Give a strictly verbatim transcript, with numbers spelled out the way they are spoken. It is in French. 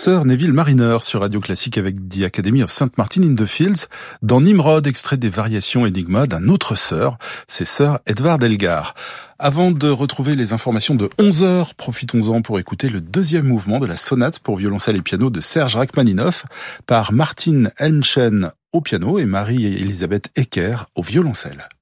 Sir Neville Mariner sur Radio Classique avec The Academy of Saint Martin in the Fields. Dans Nimrod, extrait des variations Enigma d'un autre Sir, c'est Sir Edward Elgar. Avant de retrouver les informations de onze heures, profitons-en pour écouter le deuxième mouvement de la sonate pour violoncelle et piano de Serge Rachmaninoff par Martin Elmchen au piano et Marie-Elisabeth Ecker au violoncelle.